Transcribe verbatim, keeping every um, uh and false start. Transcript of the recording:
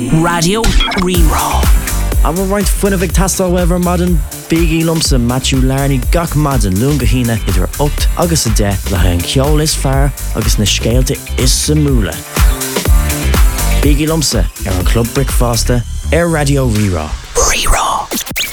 Radio Rerá. A bhar roiint fuinna bheith tastal weber madan Biggie Lumsa Matthew Larney gach madan lunga hína idir ocht agus a de le an ceol is fear agus na scéalte is sa múla. Biggie Lumsa ar an Club Brickfaster ar Radio Rerá.